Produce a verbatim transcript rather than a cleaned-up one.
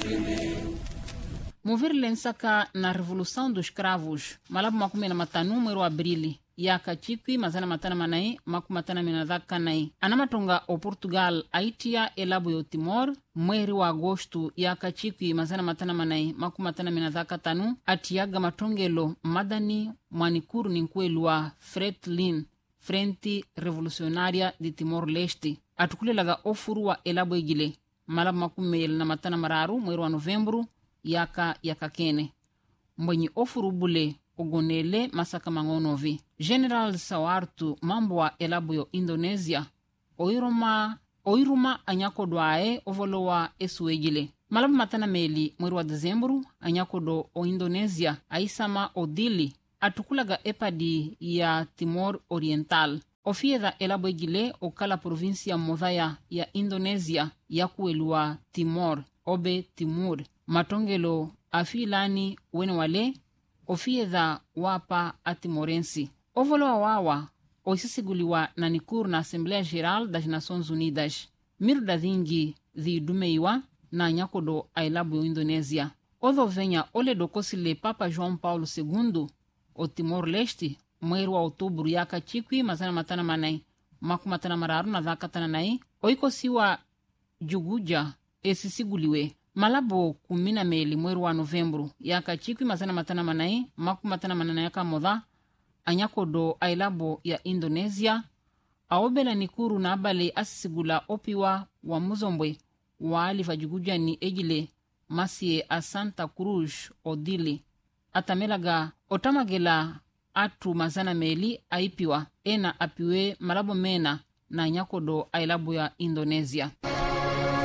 Mover nsaka na Revolução dos Cravos, malabu makumi na matanu mwezi wa Abrili, ya kachikwi mazana matana manai, maku matana minadhaka nai. Anamatonga o Portugal aitia elabu yo Timor, mwezi wa Agosto ya kachikwi mazana matana manai, maku matana minadhaka tanu, atiaga matongelo madani mwanikuru ninkuelua Fretilin, Frente Revolucionária de Timor-Leste. Atukulelaga ofuru wa elabu igile, malabu makumi na matana mararu mwezi wa Novembro, yaka yaka kene. Mwenye ofuru bule ogonele masaka mangonovi. General Sawartu mambo wa elabu yo Indonesia, oiruma, oiruma anyako doae ovolowa esuegile. Malabu matana meli mwezi wa Dezembru, anyako do o Indonesia, aisama odili, atukulaga epadi ya Timor Oriental. Ofiedha elabu egile okala provinsia modhaya ya Indonesia ya kuelua Timor, obe Timur. Matongelo afilani wene wale ofiedha wapa atimorensi. Ovolo wawa oisisiguliwa na nikuru na Assembleia Geral das Nações Unidas. Mirda dhingi dhidumeiwa na nyakodo ailabu yo Indonesia. Odho venha ole dokosile Papa João Paulo segundo o Timor-Leste mwezi wa Outubro yaka chikwi mazana matana manai maku matana mararu na dhaka tananai oikosiwa juguja esisiguliwe. Malabo kumina meli mwezi wa Novembro yaka chikwi mazana matana manai maku matana manana yaka modha anyakodo ailabo ya Indonesia aobela nikuru na abale asisigula opiwa wa muzombwe wa alifa juguja ni ejile masie a Santa Cruz odili atamelaga otamagela atu mazana meli aipiwa ena apiwe malabo mena na anyakodo ailabo ya Indonesia.